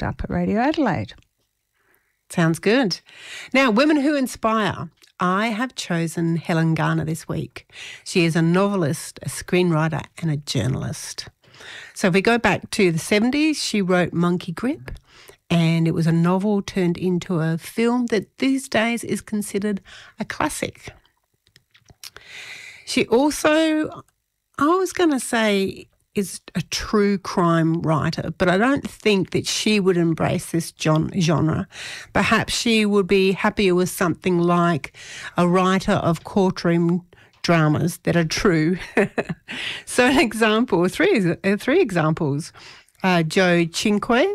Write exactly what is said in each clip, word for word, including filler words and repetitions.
locked up at Radio Adelaide. Sounds good. Now, Women Who Inspire. I have chosen Helen Garner this week. She is a novelist, a screenwriter and a journalist. So if we go back to the seventies, she wrote Monkey Grip, and it was a novel turned into a film that these days is considered a classic. She also, I was going to say, is a true crime writer, but I don't think that she would embrace this genre. Perhaps she would be happier with something like a writer of courtroom dramas that are true. So an example, three, three examples, uh, Joe Cinque,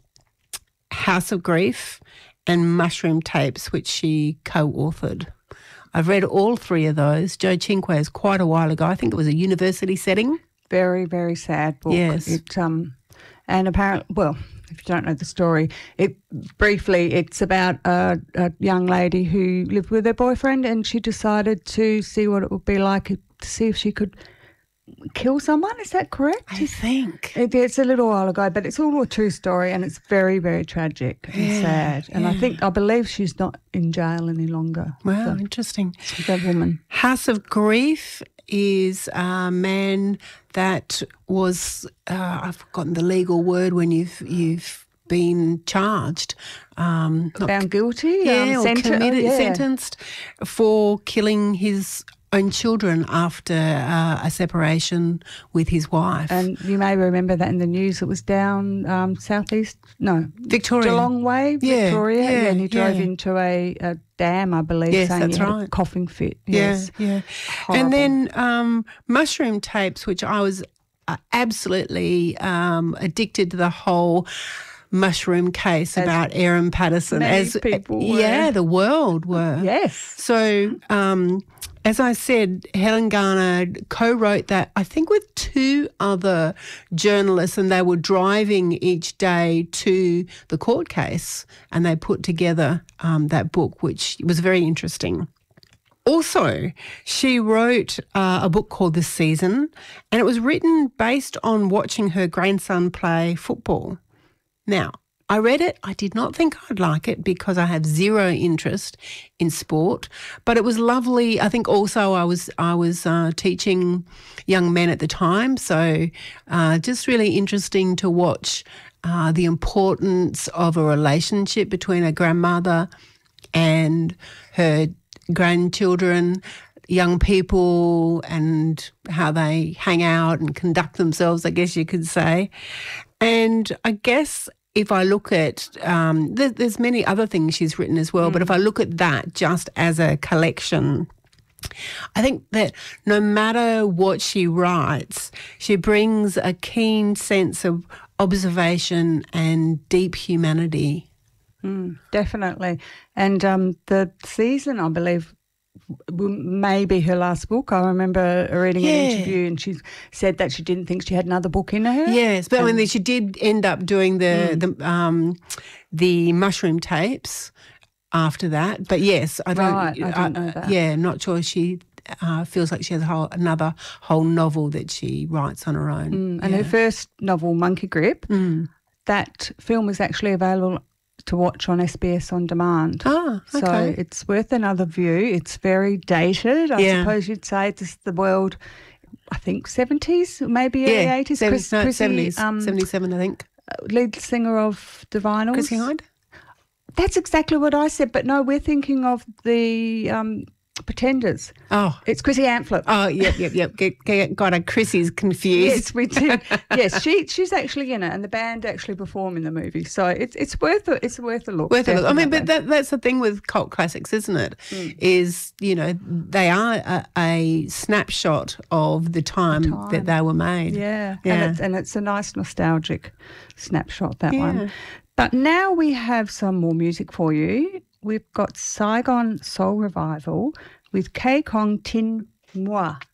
House of Grief, and Mushroom Tapes, which she co-authored. I've read all three of those. Joe Cinque is quite a while ago. I think it was a university setting. Very, very sad book. Yes. It, um, and apparently, well, if you don't know the story, it briefly, it's about a, a young lady who lived with her boyfriend, and she decided to see what it would be like to see if she could kill someone. Is that correct? I think. It, it's a little while ago, but it's all a true story, and it's very, very tragic and yeah, sad. And yeah. I think, I believe she's not in jail any longer. Wow, so, interesting. that woman. House of Grief is a man that was, uh, I've forgotten the legal word when you've you've been charged. Um, Found guilty? Yeah, um, or senti- committed, oh, yeah. sentenced for killing his own children after uh, a separation with his wife. And you may remember that in the news. It was down um, southeast, no, Victoria. Geelong Way, Yeah, Victoria. yeah, Yeah, and he drove yeah. into a, a dam, I believe, Yes, saying that's he had right. a coughing fit. Yeah, Yes. yeah. Horrible. And then um, Mushroom Tapes, which I was uh, absolutely um, addicted to the whole mushroom case As about Erin Patterson. many as people were. Yeah, the world were. Yes. So, um, as I said, Helen Garner co-wrote that, I think, with two other journalists, and they were driving each day to the court case, and they put together um, that book, which was very interesting. Also, she wrote uh, a book called The Season, and it was written based on watching her grandson play football. Now, I read it. I did not think I'd like it because I have zero interest in sport, but it was lovely. I think also I was I was uh, teaching young men at the time, so uh, just really interesting to watch uh, the importance of a relationship between a grandmother and her grandchildren, young people, and how they hang out and conduct themselves, I guess you could say. And I guess if I look at, um, there, there's many other things she's written as well, mm. but if I look at that just as a collection, I think that no matter what she writes, she brings a keen sense of observation and deep humanity. Mm, definitely. And um, The Season, I believe, may be her last book. I remember reading yeah. an interview, and she said that she didn't think she had another book in her. Yes, but um, I mean, she did end up doing the mm. the um, the Mushroom Tapes after that. But yes, I don't. Right, I didn't know that. Yeah, not sure she uh, feels like she has a whole, another whole novel that she writes on her own. Mm, and yeah. her first novel, Monkey Grip, mm. that film is actually available to watch on S B S On Demand. Ah, okay. So it's worth another view. It's very dated, I yeah. suppose you'd say. It's the world, I think, seventies, maybe early yeah, eighties. seven, Chris, no, Chrissy, seventies, um, seventy-seven, I think. Lead singer of The Vinyls. Chrissy Hind? That's exactly what I said, but no, we're thinking of the um, Pretenders. Oh. It's Chrissy Amphlett. Oh, yep, yep, yep. Get, get, got a Chrissy's confused. Yes, we did. Yes, she she's actually in it, and the band actually perform in the movie. So it's it's worth a, it's worth a look. Worth a look. I mean, but definitely. that, that's the thing with cult classics, isn't it? Mm. Is, you know, they are a, a snapshot of the time, time that they were made. Yeah, Yeah. And, it's, and it's a nice nostalgic snapshot, that Yeah. one. But now we have some more music for you. We've got Saigon Soul Revival with Kei Kong Tin Moi.